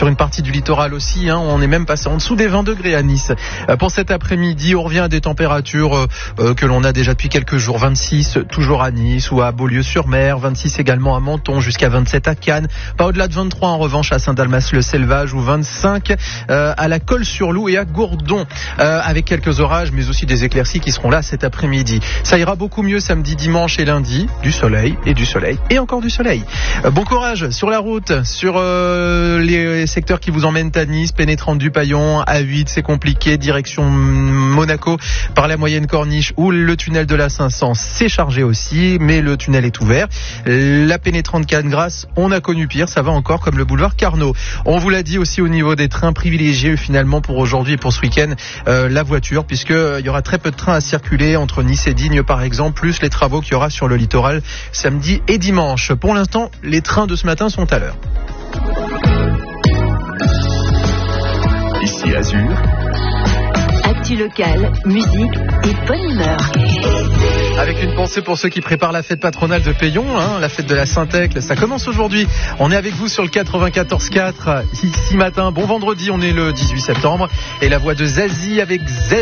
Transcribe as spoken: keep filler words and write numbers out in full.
sur une partie du littoral aussi. Hein, on est même passé en dessous des vingt degrés à Nice. Euh, pour cet après-midi, on revient à des températures euh, euh, que l'on a déjà depuis quelques jours. vingt-six toujours à Nice ou à Beaulieu-sur-Mer, vingt-six également à Menton, jusqu'à vingt-sept à Cannes. Pas au-delà de vingt-trois en revanche à Saint-Dalmas-le-Selvage ou vingt-cinq euh, à la Colle-sur-Loup et à Gourdon, euh, avec quelques orages mais aussi des éclaircies qui seront là cet après-midi. Ça ira beaucoup mieux samedi, dimanche et lundi. Du soleil et du soleil et encore du soleil. Euh, bon courage sur la route, sur euh, les secteurs qui vous emmènent à Nice, pénétrante du Paillon, A huit c'est compliqué, direction Monaco par la moyenne corniche ou le tunnel de la cinq cents, c'est chargé aussi, mais le tunnel est ouvert. La pénétrante Cannes-Grasse, on a connu pire, ça va encore comme le boulevard Carnot. On vous l'a dit aussi au niveau des trains privilégiés finalement pour aujourd'hui et pour ce week-end, euh, la voiture, puisque euh, il y aura très peu de trains à circuler entre Nice et Digne par exemple, plus les travaux qu'il y aura sur le littoral samedi et dimanche. Pour l'instant, les trains de ce matin sont à l'heure. Ici Azur. Actu locale, musique et bonne humeur. Avec une pensée pour ceux qui préparent la fête patronale de Payon, hein, la fête de la Saint-Thècle. Ça commence aujourd'hui. On est avec vous sur le quatre-vingt-quatorze quatre ici matin. Bon vendredi, on est le dix-huit septembre. Et la voix de Zazie avec Z.